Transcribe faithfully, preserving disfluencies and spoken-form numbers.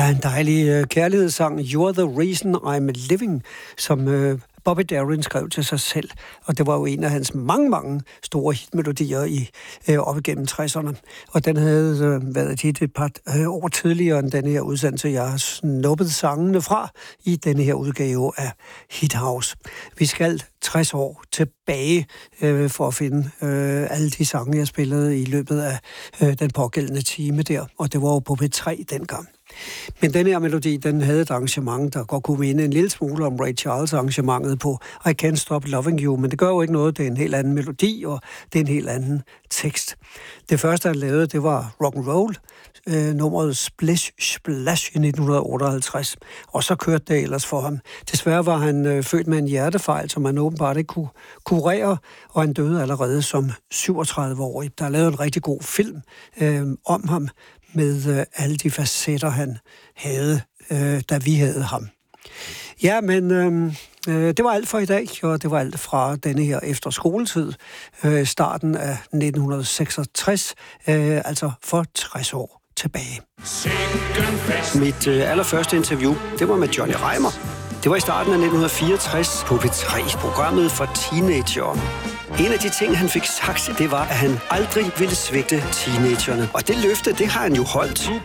Ja, en dejlig øh, kærlighedssang, You're the Reason I'm Living, som øh, Bobby Darin skrev til sig selv. Og det var jo en af hans mange, mange store hitmelodier i, øh, op igennem tresserne. Og den havde øh, været hit et par øh, år tidligere end denne her udsendelse, jeg har snuppet sangene fra i denne her udgave af Hit House. Vi skal tres år tilbage øh, for at finde øh, alle de sange, jeg spillede i løbet af øh, den pågældende time der. Og det var jo på P tre dengang. Men den her melodi, den havde et arrangement, der godt kunne minde en lille smule om Ray Charles arrangementet på I Can't Stop Loving You, men det gør jo ikke noget, det er en helt anden melodi, og det er en helt anden tekst. Det første, han lavede, det var rock and roll, øh, nummeret Splish Splash i nitten otteoghalvtreds, og så kørte det ellers for ham. Desværre var han øh, født med en hjertefejl, som han åbenbart ikke kunne kurere, og han døde allerede som syvogtredive-årig. Der er lavet en rigtig god film øh, om ham, med øh, alle de facetter, han havde, øh, da vi havde ham. Ja, men øh, øh, det var alt for i dag, og det var alt fra denne her efter skoletid, øh, starten af nitten seksogtres, øh, altså for tres år tilbage. Mit øh, allerførste interview, det var med Johnny Reimer. Det var i starten af nitten fireogtres på P tre, programmet for teenagere. En af de ting, han fik sagt, det var, at han aldrig ville svigte teenagerne. Og det løfte, det har han jo holdt.